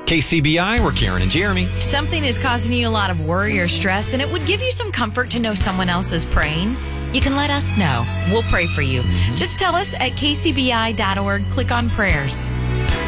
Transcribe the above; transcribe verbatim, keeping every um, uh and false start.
K C B I, we're Karen and Jeremy. If something is causing you a lot of worry or stress, and it would give you some comfort to know someone else is praying, you can let us know. We'll pray for you. Just tell us at k c b i dot org. Click on prayers.